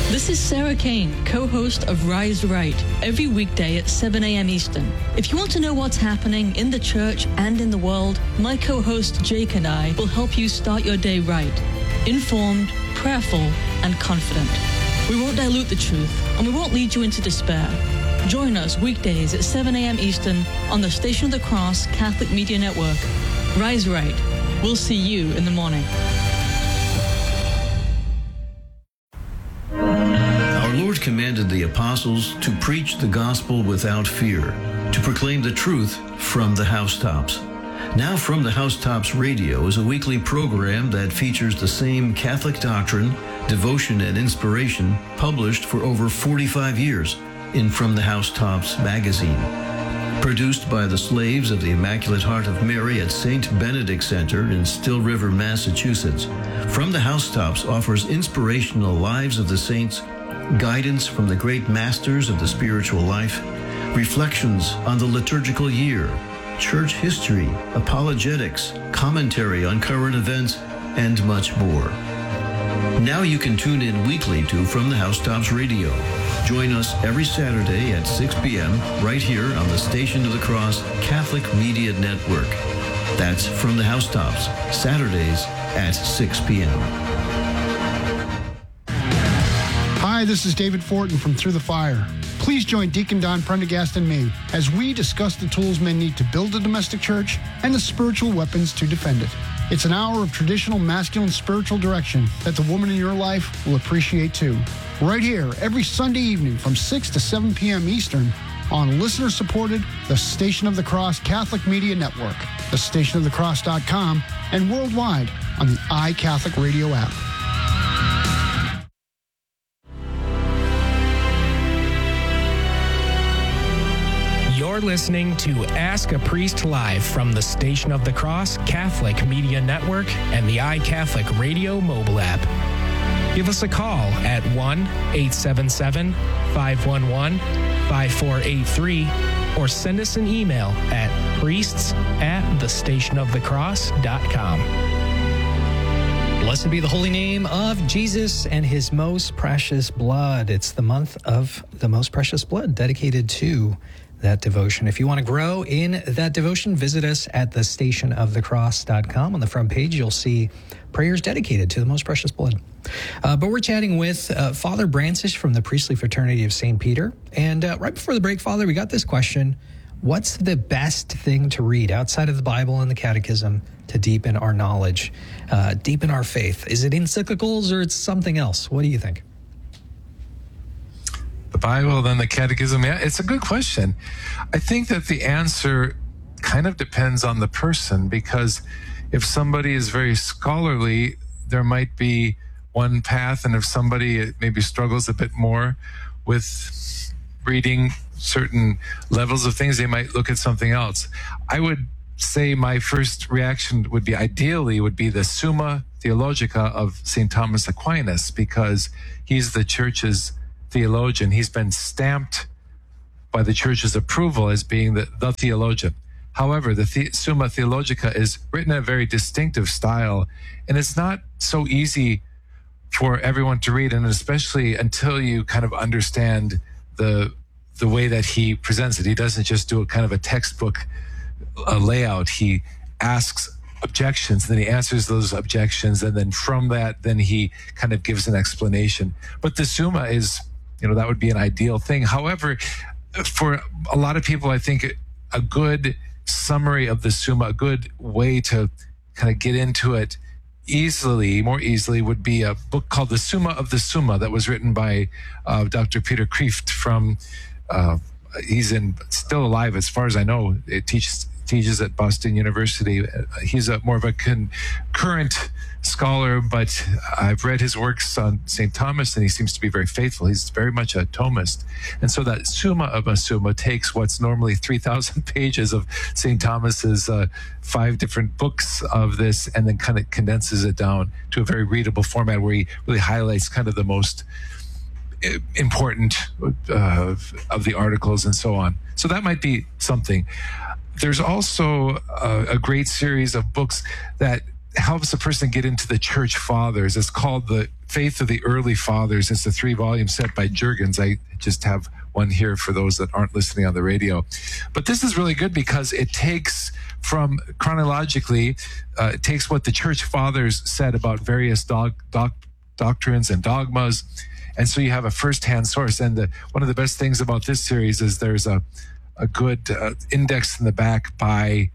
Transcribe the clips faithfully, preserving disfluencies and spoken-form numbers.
This is Sarah Kane, co-host of Rise Right, every weekday at seven a.m. Eastern. If you want to know what's happening in the church and in the world, my co-host Jake and I will help you start your day right, informed, prayerful, and confident. We won't dilute the truth, and we won't lead you into despair. Join us weekdays at seven a.m. Eastern on the Station of the Cross Catholic Media Network. Rise Right. We'll see you in the morning. Our Lord commanded the apostles to preach the gospel without fear, to proclaim the truth from the housetops. Now From the Housetops Radio is a weekly program that features the same Catholic doctrine, devotion, and inspiration published for over forty-five years in From the Housetops magazine. Produced by the slaves of the Immaculate Heart of Mary at Saint Benedict Center in Still River, Massachusetts, From the Housetops offers inspirational lives of the saints, guidance from the great masters of the spiritual life, reflections on the liturgical year, church history, apologetics, commentary on current events, and much more. Now you can tune in weekly to From the Housetops Radio. Join us every Saturday at six p.m. right here on the Station of the Cross Catholic Media Network. That's From the Housetops, Saturdays at six p.m. Hi, this is David Fortin from Through the Fire. Please join Deacon Don Prendergast and me as we discuss the tools men need to build a domestic church and the spiritual weapons to defend it. It's an hour of traditional masculine spiritual direction that the woman in your life will appreciate too. Right here, every Sunday evening from six to seven p.m. Eastern on listener-supported The Station of the Cross Catholic Media Network, the station of the cross dot com, and worldwide on the iCatholic Radio app. You're listening to Ask a Priest Live from the Station of the Cross Catholic Media Network and the iCatholic Radio mobile app. Give us a call at one eight seven seven, five one one, five four eight three or send us an email at priests at the station of the cross dot com. Blessed be the holy name of Jesus and his most precious blood. It's the month of the most precious blood dedicated to that devotion. If you want to grow in that devotion, visit us at the station of the cross dot com. On the front page, you'll see prayers dedicated to the most precious blood. Uh, but we're chatting with uh, Father Brancisz from the Priestly Fraternity of Saint Peter. And uh, right before the break, Father, we got this question. What's the best thing to read outside of the Bible and the Catechism to deepen our knowledge, uh, deepen our faith? Is it encyclicals or it's something else? What do you think? The Bible, then the Catechism. Yeah, it's a good question. I think that the answer kind of depends on the person, because if somebody is very scholarly, there might be one path, and if somebody maybe struggles a bit more with reading certain levels of things, they might look at something else. I would say my first reaction would be, ideally, would be the Summa Theologica of Saint Thomas Aquinas, because he's the Church's theologian. He's been stamped by the Church's approval as being the, the theologian. However, the, the Summa Theologica is written in a very distinctive style, and it's not so easy for everyone to read, and especially until you kind of understand the the way that he presents it. He doesn't just do a kind of a textbook uh, layout. He asks objections, then he answers those objections, and then from that, then he kind of gives an explanation. But the Summa is, you know, that would be an ideal thing. However, for a lot of people, I think a good summary of the Summa, a good way to kind of get into it easily, more easily, would be a book called The Summa of the Summa that was written by uh, Doctor Peter Kreeft from, uh, he's in still alive as far as I know. It teaches teaches at Boston University. He's a more of a con- current scholar, but I've read his works on Saint Thomas, and he seems to be very faithful. He's very much a Thomist. And so that Summa of a Summa takes what's normally three thousand pages of Saint Thomas's uh, five different books of this, and then kind of condenses it down to a very readable format where he really highlights kind of the most important uh, of the articles and so on. So that might be something. There's also a, a great series of books that helps a person get into the church fathers. It's called The Faith of the Early Fathers. It's a three-volume set by Jurgens. I just have one here for those that aren't listening on the radio. But this is really good because it takes from chronologically, uh, it takes what the church fathers said about various dog, doc, doctrines and dogmas. And so you have a first-hand source. And the, one of the best things about this series is there's a, a good uh, index in the back by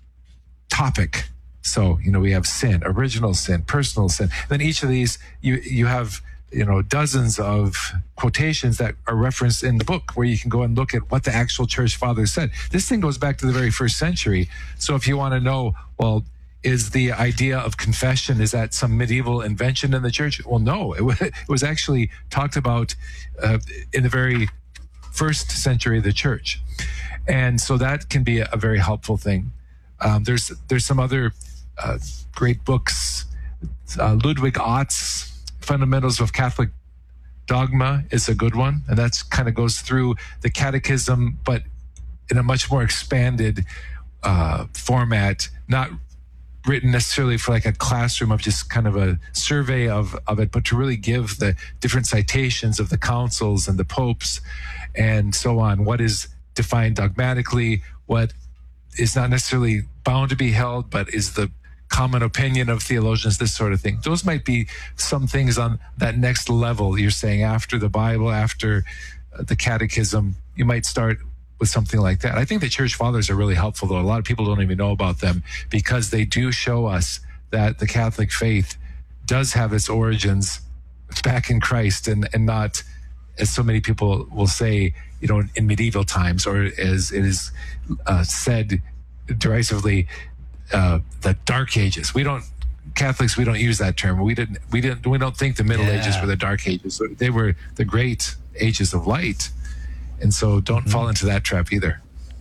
topic. So, you know, we have sin, original sin, personal sin. Then each of these, you you have, you know, dozens of quotations that are referenced in the book where you can go and look at what the actual church fathers said. This thing goes back to the very first century. So if you want to know, well, is the idea of confession, is that some medieval invention in the church? Well, no, it, w- it was actually talked about uh, in the very first century of the church. And so that can be a, a very helpful thing. Um, there's there's some other uh, great books. Uh, Ludwig Ott's Fundamentals of Catholic Dogma is a good one, and that's kind of goes through the catechism, but in a much more expanded uh, format, not written necessarily for like a classroom of just kind of a survey of, of it, but to really give the different citations of the councils and the popes and so on. What is defined dogmatically, what is not necessarily bound to be held, but is the common opinion of theologians, this sort of thing. Those might be some things on that next level. You're saying after the Bible, after the catechism, you might start with something like that. I think the church fathers are really helpful, though. A lot of people don't even know about them because they do show us that the Catholic faith does have its origins back in Christ and, and not, as so many people will say, you know, in, in medieval times, or as it is uh, said derisively, uh, the Dark Ages. We don't, Catholics, we don't use that term. We didn't, we didn't, we don't think the Middle yeah. Ages were the Dark Ages. They were the great ages of light. And so don't mm-hmm. fall into that trap either.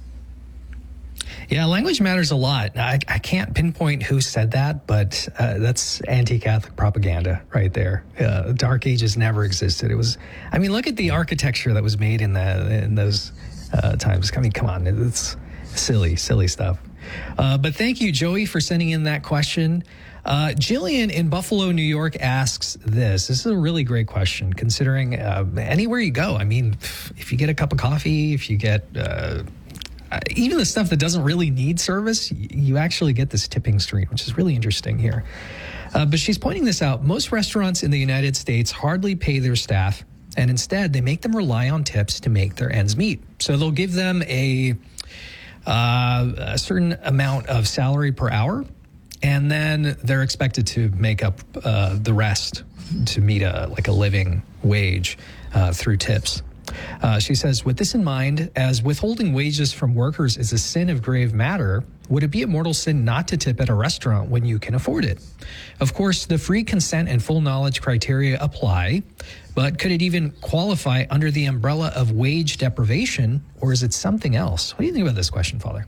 Yeah, language matters a lot. I, I can't pinpoint who said that, but uh, that's anti-Catholic propaganda right there. Uh, Dark Ages never existed. It was, I mean, look at the architecture that was made in the in those uh, times. I mean, come on, it's silly, silly stuff. Uh, but thank you, Joey, for sending in that question. Uh, Jillian in Buffalo, New York asks this. This is a really great question, considering uh, anywhere you go. I mean, if you get a cup of coffee, if you get... Uh, even the stuff that doesn't really need service, you actually get this tipping stream, which is really interesting here. Uh, but she's pointing this out. Most restaurants in the United States hardly pay their staff, and instead they make them rely on tips to make their ends meet. So they'll give them a, uh, a certain amount of salary per hour, and then they're expected to make up uh, the rest to meet a like a living wage uh, through tips. Uh, she says, with this in mind, as withholding wages from workers is a sin of grave matter, would it be a mortal sin not to tip at a restaurant when you can afford it? Of course, the free consent and full knowledge criteria apply, but could it even qualify under the umbrella of wage deprivation, or is it something else? What do you think about this question, Father?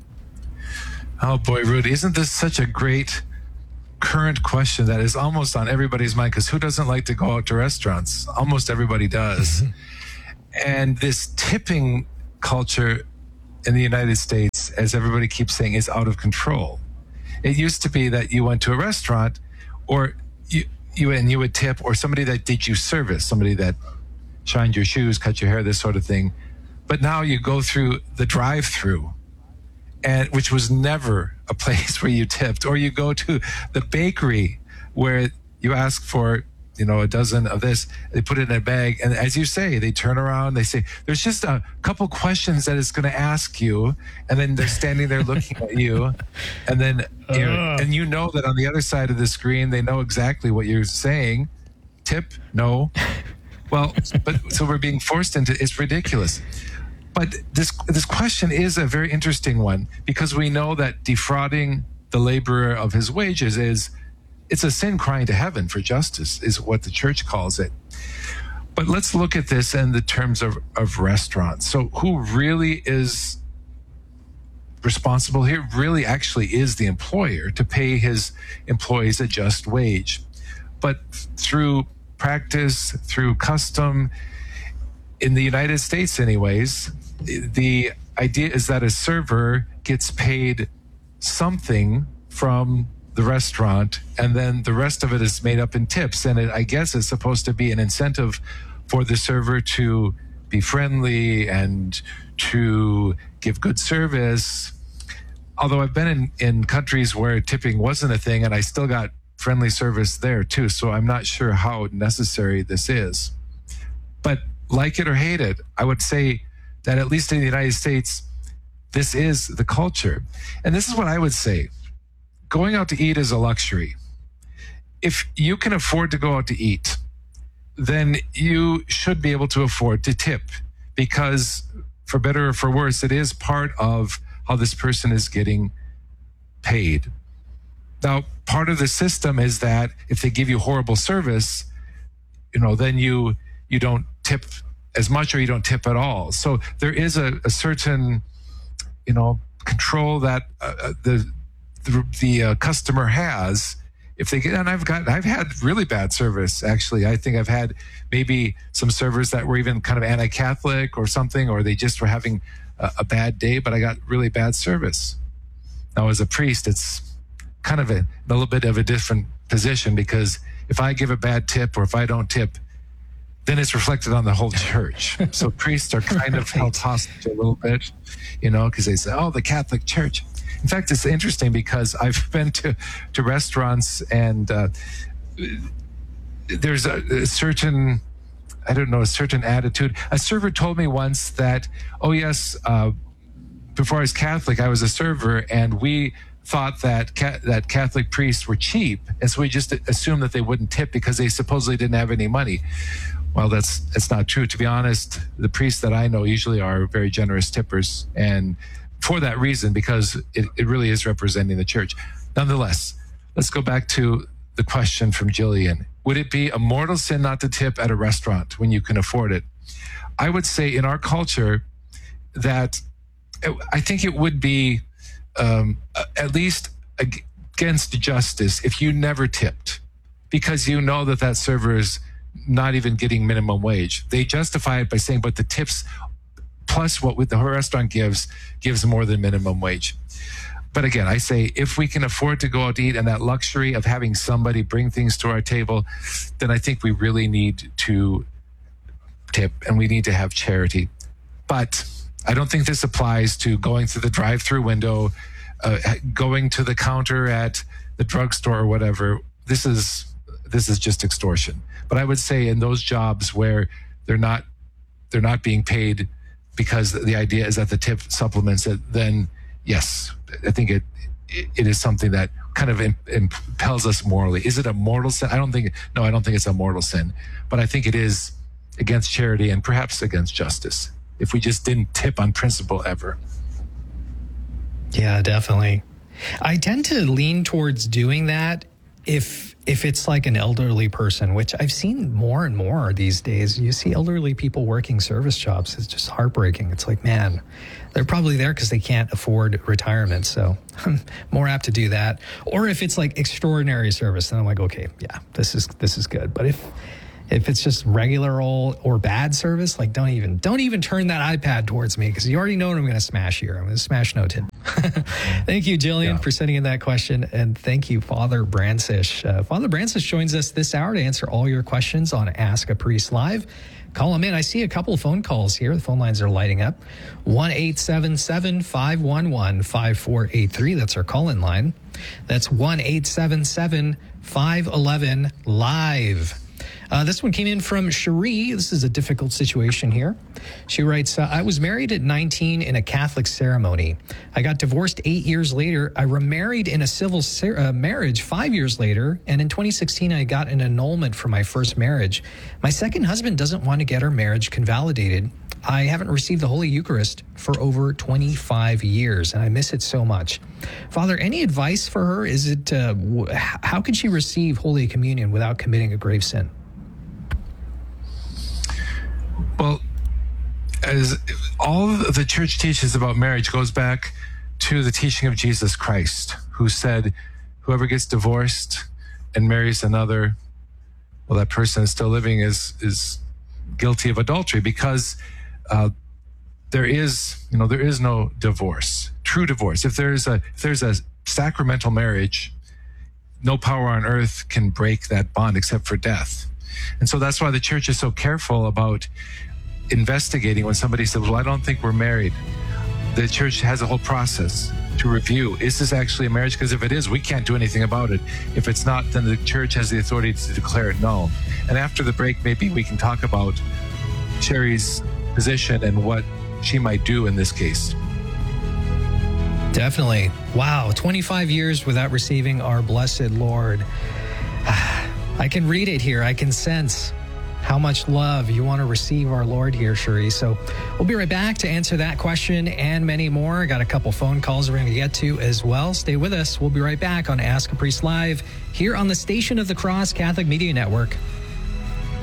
Oh boy, Rudy, isn't this such a great current question that is almost on everybody's mind? Because who doesn't like to go out to restaurants? Almost everybody does. And this tipping culture in the United States, as everybody keeps saying, is out of control. It used to be that you went to a restaurant or you, you and you would tip, or somebody that did you service, somebody that shined your shoes, cut your hair, this sort of thing. But now you go through the drive-through, and which was never a place where you tipped, or you go to the bakery where you ask for, you know, a dozen of this, they put it in a bag. And as you say, they turn around, they say, there's just a couple questions that it's going to ask you. And then they're standing there looking at you. And then, you know, and you know that on the other side of the screen, they know exactly what you're saying. Tip? No. Well, but so we're being forced into, it's ridiculous. But this, this question is a very interesting one, because we know that defrauding the laborer of his wages is, it's a sin crying to heaven for justice, is what the church calls it. But let's look at this in the terms of, of restaurants. So who really is responsible here? Really actually is the employer to pay his employees a just wage. But through practice, through custom, in the United States anyways, the idea is that a server gets paid something from the restaurant, and then the rest of it is made up in tips. And it, I guess it's supposed to be an incentive for the server to be friendly and to give good service. Although I've been in, in countries where tipping wasn't a thing, and I still got friendly service there too. So I'm not sure how necessary this is. But like it or hate it, I would say that at least in the United States, this is the culture. And this is what I would say. Going out to eat is a luxury. If you can afford to go out to eat, then you should be able to afford to tip, because for better or for worse, it is part of how this person is getting paid. Now, part of the system is that if they give you horrible service, you know, then you you don't tip as much or you don't tip at all. So there is a, a certain, you know, control that uh, the the, the uh, customer has. If they get, and I've got, I've had really bad service. Actually, I think I've had maybe some servers that were even kind of anti-Catholic or something, or they just were having a, a bad day. But I got really bad service. Now, as a priest, it's kind of a, a little bit of a different position, because if I give a bad tip or if I don't tip, then it's reflected on the whole church. So priests are kind of held hostage a little bit, you know, because they say, "Oh, the Catholic Church." In fact, it's interesting because I've been to, to restaurants, and uh, there's a, a certain, I don't know, a certain attitude. A server told me once that, oh yes, uh, before I was Catholic, I was a server, and we thought that ca- that Catholic priests were cheap, and so we just assumed that they wouldn't tip because they supposedly didn't have any money. Well, that's that's not true. To be honest, the priests that I know usually are very generous tippers, and for that reason, because it, it really is representing the church. Nonetheless, let's go back to the question from Jillian. Would it be a mortal sin not to tip at a restaurant when you can afford it? I would say in our culture that I think it would be um, at least against justice if you never tipped, because you know that that server is not even getting minimum wage. They justify it by saying, but the tips plus what the restaurant gives, gives more than minimum wage. But again, I say, if we can afford to go out to eat and that luxury of having somebody bring things to our table, then I think we really need to tip and we need to have charity. But I don't think this applies to going through the drive-through window, uh, going to the counter at the drugstore or whatever. This is, this is just extortion. But I would say in those jobs where they're not, they're not being paid because the idea is that the tip supplements it, then yes, I think it it is something that kind of impels us morally. Is it a mortal sin? I don't think, no, I don't think it's a mortal sin, but I think it is against charity and perhaps against justice if we just didn't tip on principle ever. Yeah, definitely. I tend to lean towards doing that if if it's like an elderly person, which I've seen more and more these days. You see elderly people working service jobs. It's just heartbreaking. It's like, man, they're probably there because they can't afford retirement. So I'm more apt to do that. Or if it's like extraordinary service, then I'm like, okay, yeah, this is this is good. But if if it's just regular old or bad service, like don't even don't even turn that iPad towards me, because you already know what I'm going to smash here. I'm going to smash no tip. Thank you, Jillian, yeah. for sending in that question. And thank you, Father Brancish. Uh, Father Brancish joins us this hour to answer all your questions on Ask a Priest Live. Call him in. I see a couple of phone calls here. The phone lines are lighting up. one eight seven seven, five one one, five four eight three. That's our call-in line. That's one eight seven seven, five one one, live. Uh, this one came in from Cherie. This is a difficult situation here. She writes, uh, I was married at nineteen in a Catholic ceremony. I got divorced eight years later. I remarried in a civil ser- uh, marriage five years later. And in twenty sixteen, I got an annulment for my first marriage. My second husband doesn't want to get our marriage convalidated. I haven't received the Holy Eucharist for over twenty-five years, and I miss it so much. Father, any advice for her? Is it uh, w- how can she receive Holy Communion without committing a grave sin? Well, as all the church teaches about marriage goes back to the teaching of Jesus Christ, who said, whoever gets divorced and marries another, well, that person is still living is is guilty of adultery, because uh, there is, you know, there is no divorce, true divorce. If there's a if there's a sacramental marriage, no power on earth can break that bond except for death. And so that's why the church is so careful about investigating when somebody says, well, I don't think we're married. The church has a whole process to review. Is this actually a marriage? Because if it is, we can't do anything about it. If it's not, then the church has the authority to declare it null. And after the break, maybe we can talk about Sherry's position and what she might do in this case. Definitely. Wow. twenty-five years without receiving our blessed Lord. I can read it here. I can sense how much love you want to receive our Lord here, Cherie. So we'll be right back to answer that question and many more. I got a couple phone calls we're going to get to as well. Stay with us. We'll be right back on Ask a Priest Live here on the Station of the Cross Catholic Media Network.